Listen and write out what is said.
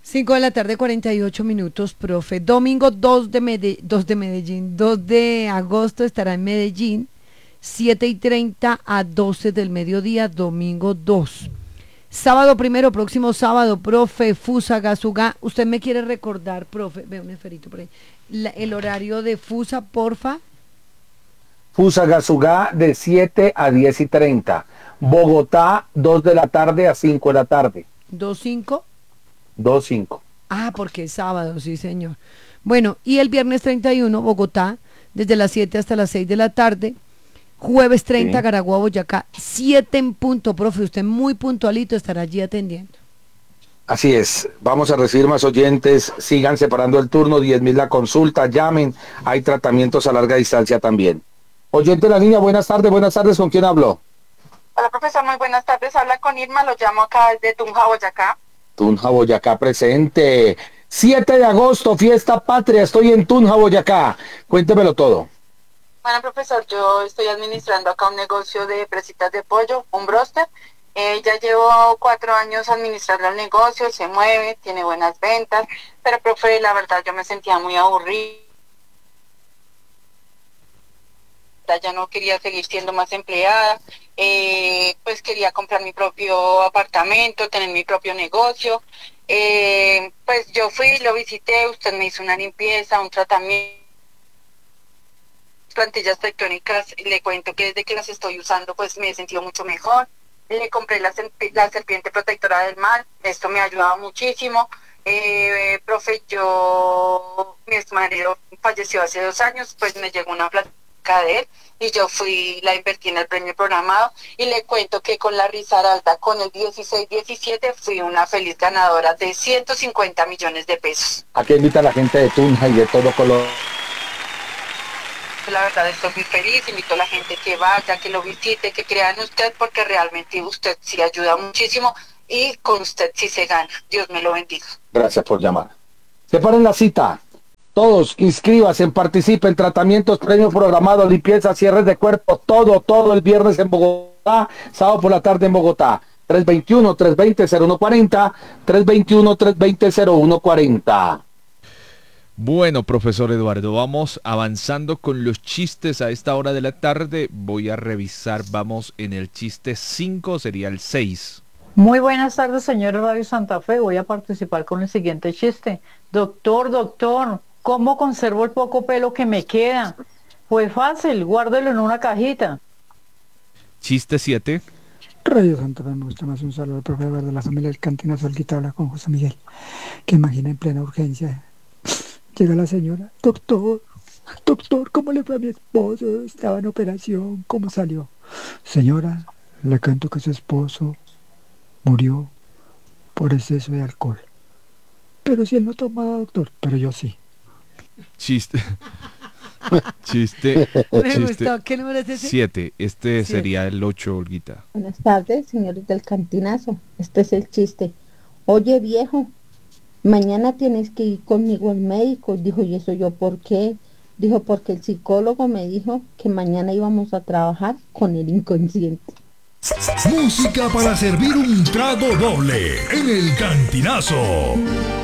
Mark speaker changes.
Speaker 1: 5 de la tarde, 48 minutos, profe. Domingo 2 de agosto estará en Medellín, 7:30 a 12 del mediodía, domingo 2. Sábado primero, próximo sábado, profe, Fusa, Gasugá. ¿Usted me quiere recordar, profe? Veo un esferito por ahí. El horario de Fusa, porfa.
Speaker 2: Fusagasugá de 7 a 10:30. Bogotá, 2 de la tarde a 5 de la tarde.
Speaker 1: 2:05.
Speaker 2: 2:05.
Speaker 1: Ah, porque es sábado, sí, señor. Bueno, y el viernes 31, Bogotá, desde las 7 hasta las 6 de la tarde. Jueves 30,
Speaker 2: Sí.
Speaker 1: Garagua, Boyacá, 7 en punto, profe. Usted muy puntualito estará allí atendiendo.
Speaker 2: Así es, vamos a recibir más oyentes, sigan separando el turno, 10.000 la consulta, llamen, hay tratamientos a larga distancia también. Oyente de la línea, buenas tardes, ¿con quién hablo?
Speaker 3: Hola profesor, muy buenas tardes. Habla con Irma, lo llamo acá desde Tunja, Boyacá.
Speaker 2: Tunja, Boyacá presente. 7 de agosto, fiesta patria, estoy en Tunja, Boyacá. Cuéntemelo todo.
Speaker 3: Bueno profesor, yo estoy administrando acá un negocio de presitas de pollo, un broster. Ya llevo 4 años administrando el negocio, se mueve, tiene buenas ventas, pero profe, la verdad yo me sentía muy aburrida, ya no quería seguir siendo más empleada, pues quería comprar mi propio apartamento, tener mi propio negocio. Pues yo fui, lo visité, usted me hizo una limpieza, un tratamiento, plantillas tectónicas, le cuento que desde que las estoy usando pues me he sentido mucho mejor. Le compré la serpiente protectora del mal, esto me ha ayudado muchísimo. Profe, mi ex marido falleció hace 2 años, pues me llegó una placa de él y yo fui, la invertí en el premio programado y le cuento que con la Risaralda, con el 16-17, fui una feliz ganadora de 150 millones de pesos.
Speaker 2: Aquí invita a la gente de Tunja y de todo color.
Speaker 3: La verdad estoy muy feliz, invito a la gente que vaya, que lo visite, que crea en usted, porque realmente usted sí ayuda muchísimo y con usted sí se gana. Dios me lo bendiga.
Speaker 2: Gracias por llamar. Separen la cita. Todos, inscríbanse, participen, tratamientos, premios programados, limpieza, cierres de cuerpo, todo el viernes en Bogotá, sábado por la tarde en Bogotá. 321-320-0140, 321-320-0140.
Speaker 4: Bueno, profesor Eduardo, vamos avanzando con los chistes a esta hora de la tarde. Voy a revisar, vamos en el chiste 5, sería el 6.
Speaker 5: Muy buenas tardes, señor Radio Santa Fe. Voy a participar con el siguiente chiste. Doctor, ¿cómo conservo el poco pelo que me queda? Pues fácil, guárdelo en una cajita.
Speaker 4: Chiste 7.
Speaker 6: Radio Santa Fe, me gusta más un saludo al profe de la familia del Cantinazo, el habla con José Miguel, que imagina en plena urgencia. Llega la señora, doctor, ¿cómo le fue a mi esposo? Estaba en operación, ¿cómo salió? Señora, le cuento que su esposo murió por exceso de alcohol. Pero si él no tomaba, doctor, pero yo sí.
Speaker 4: Chiste. Chiste.
Speaker 1: Me gustó. ¿Qué número es ese?
Speaker 4: 7. Este
Speaker 1: Siete.
Speaker 4: sería el 8, Olguita.
Speaker 7: Buenas tardes, señores del Cantinazo. Este es el chiste. Oye, viejo, mañana tienes que ir conmigo al médico. Dijo, ¿y eso yo por qué? Dijo, porque el psicólogo me dijo que mañana íbamos a trabajar con el inconsciente.
Speaker 8: Música para servir un trago doble en el Cantinazo.